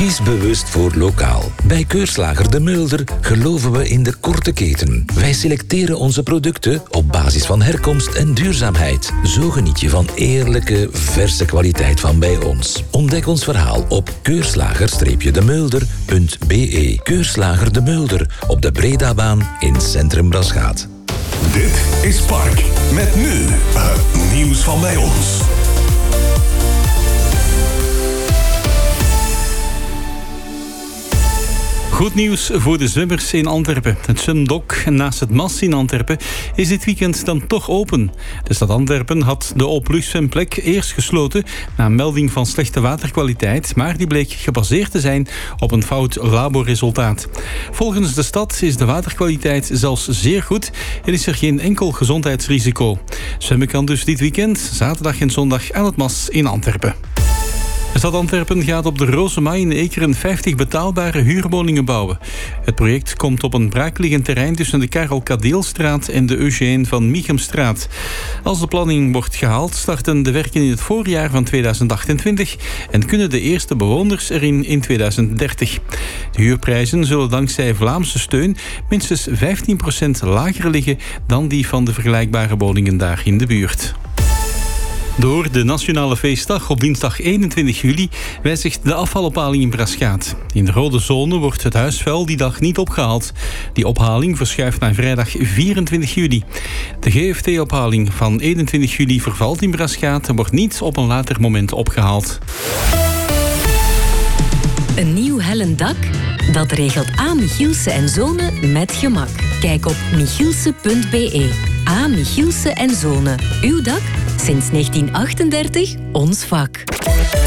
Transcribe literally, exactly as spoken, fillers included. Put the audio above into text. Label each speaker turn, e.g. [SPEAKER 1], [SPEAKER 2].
[SPEAKER 1] Kies bewust voor lokaal. Bij Keurslager De Mulder geloven we in de korte keten. Wij selecteren onze producten op basis van herkomst en duurzaamheid. Zo geniet je van eerlijke, verse kwaliteit van bij ons. Ontdek ons verhaal op keurslager de mulder punt b e. Keurslager De Mulder op de Bredabaan in Centrum Braschaat.
[SPEAKER 2] Dit is Park. Met nu het nieuws van bij ons.
[SPEAKER 3] Goed nieuws voor de zwemmers in Antwerpen. Het zwemdok naast het Mas in Antwerpen is dit weekend dan toch open. De stad Antwerpen had de openluchtzwemplek eerst gesloten na een melding van slechte waterkwaliteit, maar die bleek gebaseerd te zijn op een fout laborresultaat. Volgens de stad is de waterkwaliteit zelfs zeer goed en is er geen enkel gezondheidsrisico. Zwemmen kan dus dit weekend, zaterdag en zondag, aan het Mas in Antwerpen. De stad Antwerpen gaat op de Rozenmaai in Ekeren vijftig betaalbare huurwoningen bouwen. Het project komt op een braakliggend terrein tussen de Karel Kadeelstraat en de Eugène van Michemstraat. Als de planning wordt gehaald, starten de werken in het voorjaar van tweeduizend achtentwintig en kunnen de eerste bewoners erin in tweeduizend dertig. De huurprijzen zullen dankzij Vlaamse steun minstens vijftien procent lager liggen dan die van de vergelijkbare woningen daar in de buurt. Door de Nationale Feestdag op dinsdag eenentwintig juli wijzigt de afvalophaling in Braschaat. In de rode zone wordt het huisvuil die dag niet opgehaald. Die ophaling verschuift naar vrijdag vierentwintig juli. De G F T-ophaling van eenentwintig juli vervalt in Braschaat en wordt niet op een later moment opgehaald.
[SPEAKER 4] Een nieuw hellend dak? Dat regelt A. Michielsen en Zonen met gemak. Kijk op michielsen punt b e. A. Michielsen en Zonen. Uw dak? Sinds negentien achtendertig ons vak.